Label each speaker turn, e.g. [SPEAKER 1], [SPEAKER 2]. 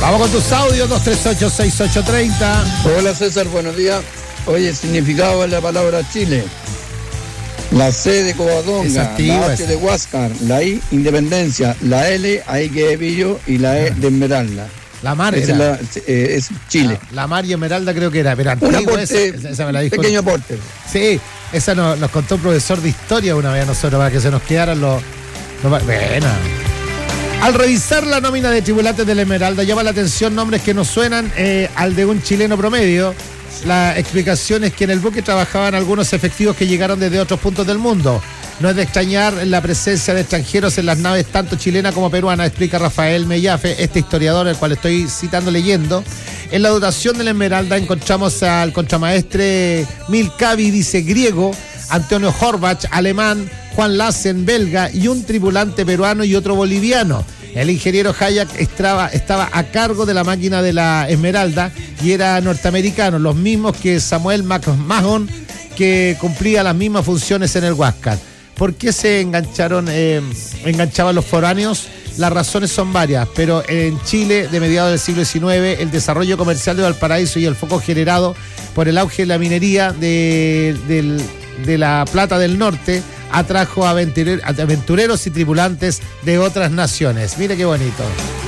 [SPEAKER 1] Vamos con tus audios, 238-6830.
[SPEAKER 2] Hola César, buenos días. Oye, significado de la palabra Chile. La C de Covadonga, la H de Huáscar, la I, Independencia, la L, ahí que Pillo, y la E de Esmeralda.
[SPEAKER 1] La Mar
[SPEAKER 2] es Chile.
[SPEAKER 1] La Mar y Esmeralda creo que era, pero antigua, esa me la dijo.
[SPEAKER 2] Pequeño aporte.
[SPEAKER 1] Sí, esa nos contó un profesor de historia una vez a nosotros, para que se nos quedaran los buena. Al revisar la nómina de tripulantes de la Esmeralda, llama la atención nombres que no suenan al de un chileno promedio. La explicación es que en el buque trabajaban algunos efectivos que llegaron desde otros puntos del mundo. No es de extrañar la presencia de extranjeros en las naves tanto chilena como peruana, explica Rafael Mellafe, este historiador, el cual estoy citando leyendo. En la dotación de la Esmeralda encontramos al contramaestre Milcavi, dice griego, Antonio Horbach, alemán, Juan Lassen, belga, y un tripulante peruano y otro boliviano. El ingeniero Hayak estaba a cargo de la máquina de la Esmeralda y era norteamericano, los mismos que Samuel McMahon, que cumplía las mismas funciones en el Huáscar. ¿Por qué se enganchaban los foráneos? Las razones son varias, pero en Chile, de mediados del siglo XIX, el desarrollo comercial de Valparaíso y el foco generado por el auge de la minería de la Plata del Norte atrajo a aventureros y tripulantes de otras naciones. Mire qué bonito.